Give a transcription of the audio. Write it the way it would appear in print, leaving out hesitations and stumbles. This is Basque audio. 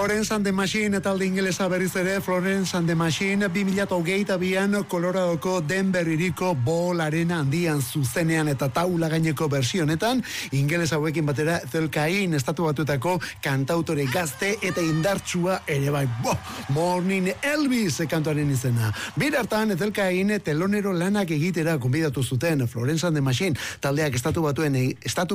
Florence and the Machine talde ingelesa berriz ere. Florence and the Machine 2022an Coloradoko Denver hiriko Ball Arena handian zuzenean eta taula gaineko versionetan ingeles hauekin batera Ethel Cain estatu batuetako kantautore gazte eta indartsua ere bai. Morning Elvis kantuaren izena. Bir hartan Ethel Cain telonero lanak egitera gonbidatu zuten Florence and the Machine taldeak estatu